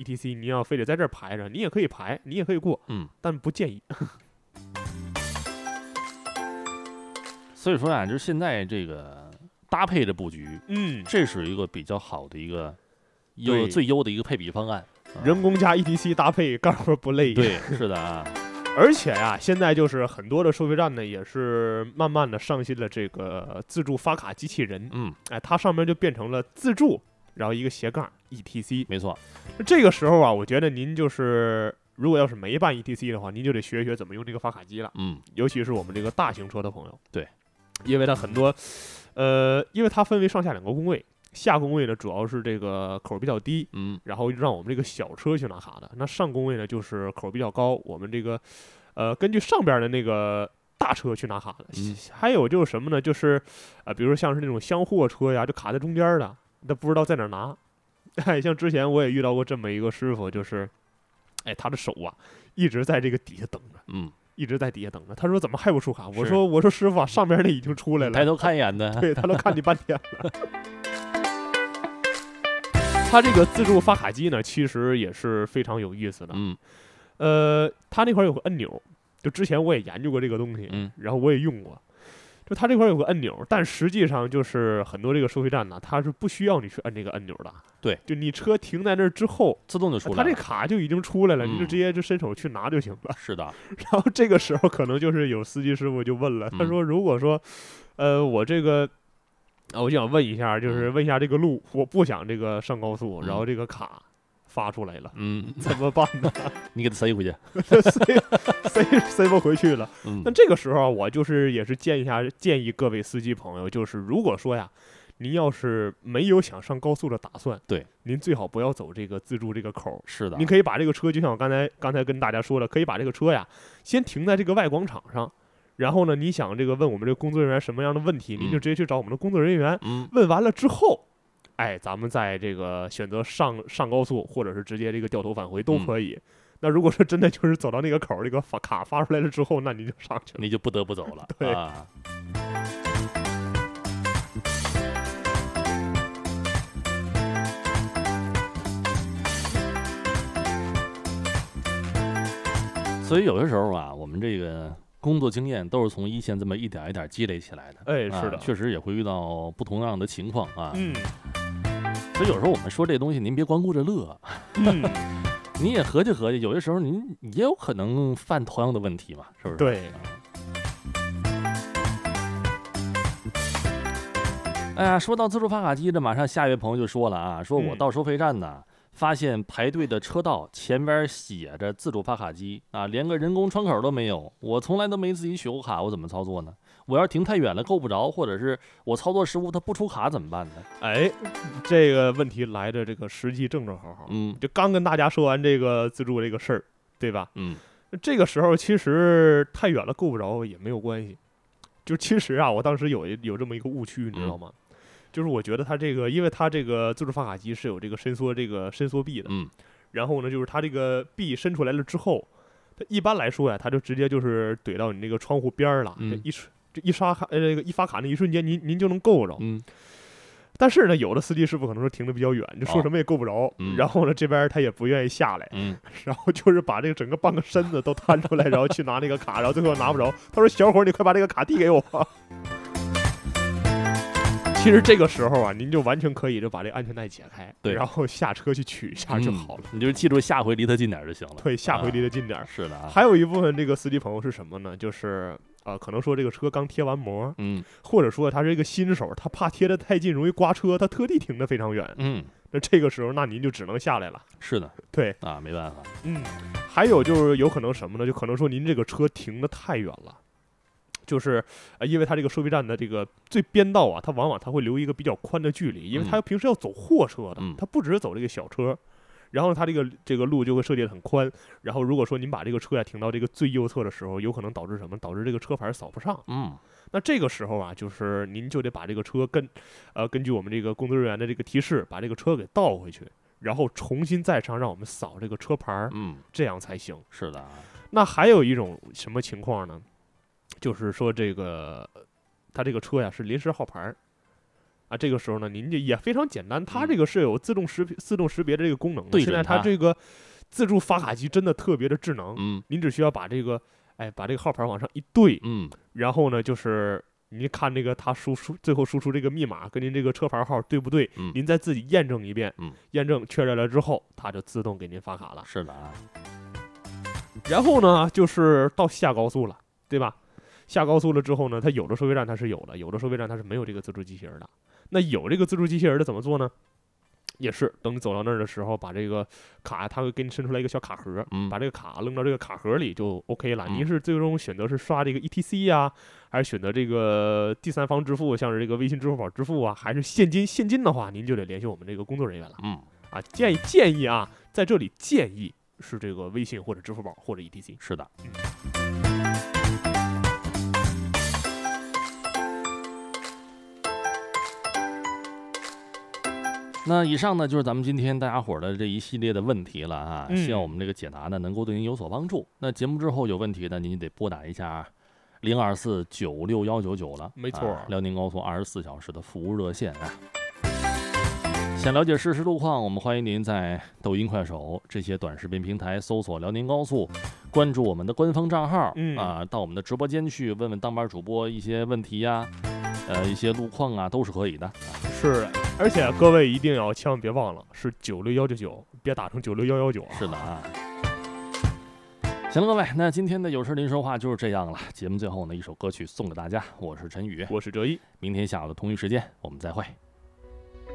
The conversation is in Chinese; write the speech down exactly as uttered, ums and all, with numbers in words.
T C， 你要非得在这儿排着，你也可以排，你也可以过， 嗯， 但不建议。 所以说啊，就是现在这个搭配的布局， 嗯， 这是一个比较好的一个优最优的一个配比方案。 人工加 E T C 搭配，干活不累。 对，是的啊。 而且呀、啊，现在就是很多的收费站呢，也是慢慢的上新了这个自助发卡机器人。 嗯， 哎，它上面就变成了自助，然后一个斜杠 E T C。 没错。 这个时候啊，我觉得您就是如果要是没办 E T C 的话，您就得学一学怎么用这个发卡机了。 嗯， 尤其是我们这个大型车的朋友。 对， 因为它很多，呃，因为它分为上下两个工位。下工位呢，主要是这个口比较低， 嗯， 然后让我们这个小车去拿卡的。那上工位呢，就是口比较高，我们这个，呃，根据上边的那个大车去拿卡的。 嗯， 还有就是什么呢？就是，呃，比如说像是那种厢货车呀，就卡在中间的，他不知道在哪拿。哎，像之前我也遇到过这么一个师傅，就是，哎，他的手啊，一直在这个底下等着， 嗯。 一直在底下等着。他说怎么还不出卡？我说我说师傅啊，上边的已经出来了， 抬头看一眼的。 对，他都看你半天了。他这个自助发卡机呢，其实也是非常有意思的。 嗯， 呃，他那块有个按钮，就之前我也研究过这个东西， 嗯， 然后我也用过。就它这块有个按钮，但实际上就是很多这个收费站呢，它是不需要你去按这个按钮的。 对， 就你车停在那儿之后， 自动就出来了， 它这卡就已经出来了， 嗯、 你就直接就伸手去拿就行了。 是的。 然后这个时候可能就是有司机师傅就问了，他说：“如果说，呃，我这个。”啊，我就想问一下，就是问一下这个路，我不想这个上高速， 嗯、 然后这个卡发出来了， 嗯， 怎么办呢？ 你给他塞回去， 塞塞塞不回去了。 嗯， 那这个时候我就是也是建议一下，建议各位司机朋友，就是如果说呀，您要是没有想上高速的打算， 对， 您最好不要走这个自助这个口。 是的， 您可以把这个车，就像我刚才刚才跟大家说的，可以把这个车呀先停在这个外广场上。然后呢，你想这个问我们这个工作人员什么样的问题， 嗯、 您就直接去找我们的工作人员。 嗯， 问完了之后，哎，咱们再这个选择上上高速，或者是直接这个掉头返回都可以。嗯、那如果说真的就是走到那个口，这个发卡发出来了之后，那你就上去了， 你就不得不走了。 对。 啊所以有的时候啊，我们这个工作经验都是从一线这么一点一点积累起来的。 哎，是的， 啊、确实也会遇到不同样的情况啊。 嗯。 所以有时候我们说这东西，您别光顾着乐， 嗯， 你也合计合计，有些时候您也有可能犯同样的问题嘛，是不是？ 对。 哎呀，说到自助发卡机，这马上下一位朋友就说了啊，说我到收费站呢。嗯，发现排队的车道前边写着自助发卡机啊，连个人工窗口都没有。我从来都没自己取过卡，我怎么操作呢？我要是停太远了够不着，或者是我操作失误它不出卡怎么办呢？ 哎，这个问题来的这个时机正正好好。 嗯， 就刚跟大家说完这个自助这个事儿，对吧？ 嗯， 这个时候其实太远了够不着也没有关系。就其实啊，我当时有有这么一个误区，你知道吗？嗯，就是我觉得它这个，因为它这个自助发卡机是有这个伸缩这个伸缩臂的， 嗯， 然后呢，就是它这个臂伸出来了之后，它一般来说呀，它就直接就是怼到你那个窗户边儿了， 嗯， 这一这一刷卡，呃，这个一发卡那一瞬间，您您就能够着， 嗯。 但是呢，有的司机师傅可能是停的比较远，就说什么也够不着， 哦嗯、 然后呢，这边他也不愿意下来， 嗯， 然后就是把这个整个半个身子都摊出来，然后去拿那个卡，然后最后拿不着，他说：“小伙，你快把这个卡递给我。”其实这个时候啊，您就完全可以就把这安全带解开， 对， 然后下车去取一下就好了。 嗯、你就记住下回离他近点就行了。 对，下回离他近点、 啊。是的、啊。 还有一部分这个司机朋友是什么呢？就是呃，可能说这个车刚贴完膜， 嗯， 或者说他是一个新手，他怕贴得太近容易刮车，他特地停得非常远， 嗯， 那这个时候那您就只能下来了。 是的， 对啊，没办法。 嗯，还有就是有可能什么呢？就可能说您这个车停得太远了。就是呃，因为它这个收费站的这个最边道啊，它往往它会留一个比较宽的距离，因为它平时要走货车的， 嗯、 它不只是走这个小车，然后它这个这个路就会设计得很宽。然后如果说您把这个车呀停到这个最右侧的时候，有可能导致什么？导致这个车牌扫不上。 嗯， 那这个时候啊，就是您就得把这个车跟呃根据我们这个工作人员的这个提示，把这个车给倒回去，然后重新再上让我们扫这个车牌， 嗯， 这样才行。 是的。 那还有一种什么情况呢？就是说这个他这个车呀是临时号牌， 啊，这个时候呢，您就也非常简单，它嗯这个是有自动识别、自动识别的这个功能的。现在对准它它这个自助发卡机真的特别的智能， 嗯您只需要把这个，哎，把这个号牌往上一对， 嗯然后呢，就是您看这个它输出最后输出这个密码跟您这个车牌号对不对， 嗯， 您再自己验证一遍， 嗯验证确认了之后，它就自动给您发卡了。 是的啊， 然后呢，就是到下高速了，对吧？下高速了之后呢，它有的收费站它是有的，有的收费站它是没有这个自助机器人的。那有这个自助机器人的怎么做呢？也是等你走到那儿的时候，把这个卡，它会给你伸出来一个小卡盒， 嗯把这个卡扔到这个卡盒里就 OK 了。 嗯您是最终选择是刷这个 E T C 呀、还是选择这个第三方支付，像是这个微信、支付宝支付啊，还是现金？现金的话，您就得联系我们这个工作人员了。 嗯， 啊，建议建议啊，在这里建议是这个微信或者支付宝或者 E T C。 是的。那以上呢就是咱们今天大家伙儿的这一系列的问题了啊， 嗯希望我们这个解答呢能够对您有所帮助。那节目之后有问题呢，您得拨打一下零二四九六幺九九了， 没错啊辽宁高速二十四小时的服务热线啊。想了解实时路况，我们欢迎您在抖音、快手这些短视频平台搜索辽宁高速，关注我们的官方账号， 嗯啊，到我们的直播间去问问当班主播一些问题呀、呃，一些路况啊，都是可以的。 是的，而且各位一定要千万别忘了是九六幺九九，别打成九六幺幺九啊。 是的啊。行了，各位，那今天的有事您说话就是这样了。节目最后呢，一首歌曲送给大家，我是陈宇， 我是哲一。 明天下午的同一时间我们再会。